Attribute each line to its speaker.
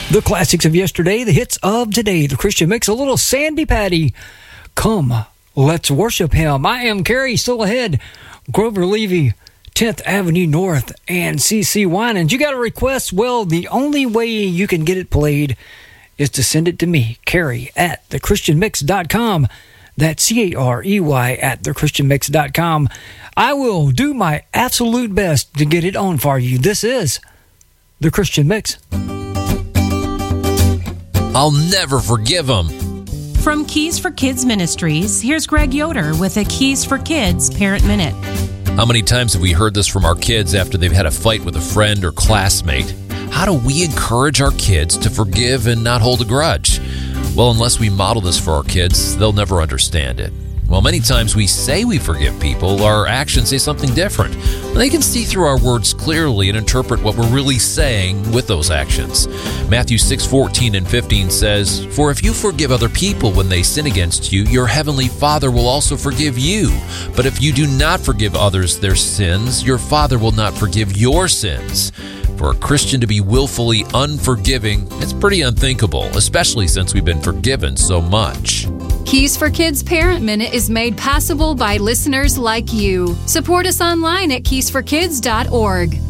Speaker 1: The classics of yesterday, the hits of today, the Christian Mix, a little Sandy Patty. Come, let's worship him. I am Carrie, still ahead. Grover Levy, 10th Avenue North, and CC Winans. You got a request? Well, the only way you can get it played is to send it to me, Carrie, at thechristianmix.com. That's C-A-R-E-Y at thechristianmix.com. I will do my absolute best to get it on for you. This is The Christian Mix.
Speaker 2: I'll never forgive him.
Speaker 3: From Keys for Kids Ministries, here's Greg Yoder with a Keys for Kids Parent Minute.
Speaker 2: How many times have we heard this from our kids after they've had a fight with a friend or classmate? How do we encourage our kids to forgive and not hold a grudge? Well, unless we model this for our kids, they'll never understand it. While many times we say we forgive people, our actions say something different. They can see through our words clearly and interpret what we're really saying with those actions. Matthew 6:14 and 15 says, "For if you forgive other people when they sin against you, your heavenly Father will also forgive you. But if you do not forgive others their sins, your Father will not forgive your sins." For a Christian to be willfully unforgiving, it's pretty unthinkable, especially since we've been forgiven so much.
Speaker 4: Keys for Kids Parent Minute is made possible by listeners like you. Support us online at keysforkids.org.